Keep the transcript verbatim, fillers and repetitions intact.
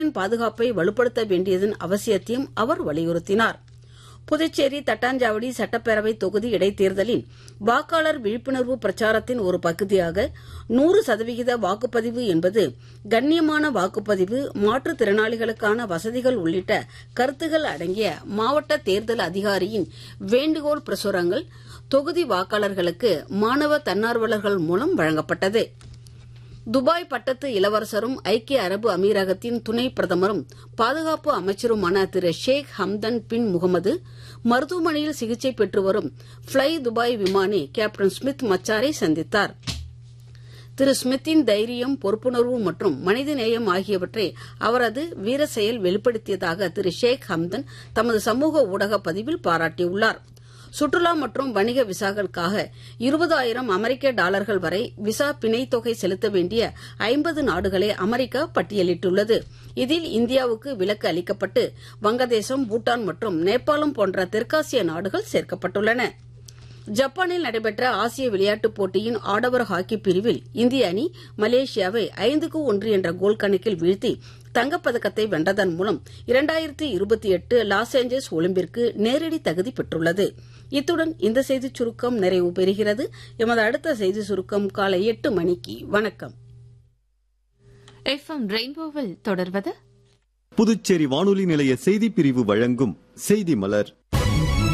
பாதுகாப்பை வலுப்படுத்த வேண்டியதன் அவசியத்தையும் அவர் வலியுறுத்தினார். புதுச்சேரி தட்டாஞ்சாவடி சட்டப்பேரவை தொகுதி இடைத்தேர்தலில் வாக்காளர் விழிப்புணர்வு பிரச்சாரத்தின் ஒரு பகுதியாக நூறு சதவிகித வாக்குப்பதிவு என்பது கண்ணியமான வாக்குப்பதிவு, மாற்றுத்திறனாளிகளுக்கான வசதிகள் உள்ளிட்ட கருத்துகள் அடங்கிய மாவட்ட தேர்தல் அதிகாரியின் வேண்டுகோள் பிரசுரங்கள் தொகுதி வாக்காளர்களுக்கு மாணவ தன்னார்வலர்கள் மூலம் வழங்கப்பட்டது. துபாய் பட்டத்து இளவரசரும் ஐக்கிய அரபு அமீரகத்தின் துணை பிரதமரும் பாதுகாப்பு அமைச்சருமான திரு ஷேக் ஹம்தன் பின் முகமது மருத்துவமனையில் சிகிச்சை பெற்று வரும் ஃபிளை துபாய் விமானி கேப்டன் ஸ்மித் மச்சாரை சந்தித்தார். திரு ஸ்மித்தின் தைரியம், பொறுப்புணர்வு மற்றும் மனிதநேயம் ஆகியவற்றை அவரது வீர செயல் வெளிப்படுத்தியதாக திரு ஷேக் ஹம்தன் தமது சமூக ஊடக பதிவில் பாராட்டியுள்ளார். சுற்றுலா மற்றும் வணிக விசாக்களுக்காக இருபதாயிரம் அமெரிக்க டாலர்கள் வரை விசா பிணைத் தொகை செலுத்த வேண்டிய ஐம்பது நாடுகளை அமெரிக்கா பட்டியலிட்டுள்ளது. இதில் இந்தியாவுக்கு விலக்கு அளிக்கப்பட்டு வங்கதேசம், பூட்டான் மற்றும் நேபாளம் போன்ற தெற்காசிய நாடுகள் சேர்க்கப்பட்டுள்ளன. ஜப்பானில் நடைபெற்ற ஆசிய விளையாட்டுப் போட்டியின் ஆடவர் ஹாக்கி பிரிவில் இந்திய அணி மலேசியாவை ஐந்துக்கு ஒன்று என்ற கோல் கணக்கில் வீழ்த்தி தங்கப்பதக்கத்தை வென்றதன் மூலம் இரண்டாயிரத்தி இருபத்தி எட்டு லாஸ் ஏஞ்சல்ஸ் ஒலிம்பிற்கு நேரடி தகுதி பெற்றுள்ளது. இத்துடன் இந்த செய்திச் சுருக்கம் நிறைவு பெறுகிறது. எமது அடுத்த செய்தி சுருக்கம் காலை எட்டு மணிக்கு. வணக்கம். எஃப்எம் ரெயின்போவில் தொடர்வது புதுச்சேரி வானொலி நிலைய செய்திப் பிரிவு வழங்கும் செய்தி மலர்.